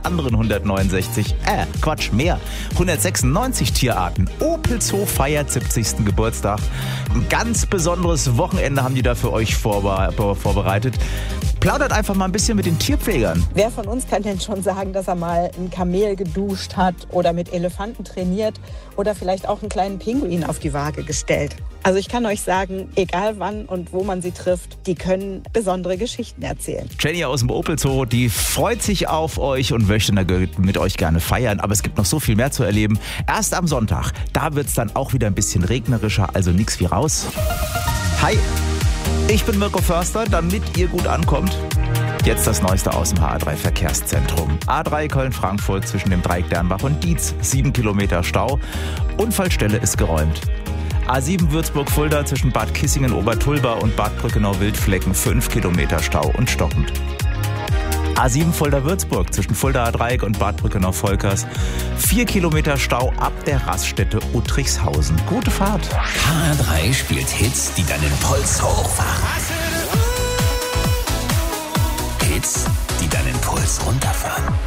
anderen 196 Tierarten. Opel Zoo feiert 70. Geburtstag. Ein ganz besonderes Wochenende haben die da für euch vorbereitet. Plaudert einfach mal ein bisschen mit den Tierpflegern. Wer von uns kann denn schon sagen, dass er mal ein Kamel geduscht hat oder mit Elefanten trainiert oder vielleicht auch einen kleinen Pinguin auf die Waage gestellt? Also ich kann euch sagen, egal wann und wo man sie trifft, die können besondere Geschichten erzählen. Jenny aus dem Opel Zoo, die freut sich auf euch und möchte mit euch gerne feiern. Aber es gibt noch so viel mehr zu erleben. Erst am Sonntag, da wird es dann auch wieder ein bisschen regnerischer, also nix wie raus. Hi, ich bin Mirko Förster, damit ihr gut ankommt. Jetzt das Neueste aus dem HR3 Verkehrszentrum. A3 Köln-Frankfurt zwischen dem Dreieck Dernbach und Dietz, 7 Kilometer Stau. Unfallstelle ist geräumt. A7 Würzburg-Fulda zwischen Bad Kissingen-Obertulba und Bad Brückenau-Wildflecken, 5 Kilometer Stau und stockend. A7 Fulda-Würzburg zwischen Fuldaer-Dreieck und Bad Brückenau-Volkers, 4 Kilometer Stau ab der Raststätte Uttrichshausen. Gute Fahrt. HR3 spielt Hits, die deinen Puls hochfahren.